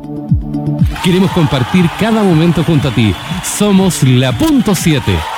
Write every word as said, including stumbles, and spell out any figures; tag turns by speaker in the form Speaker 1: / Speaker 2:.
Speaker 1: Queremos compartir cada momento junto a ti. Somos la punto siete.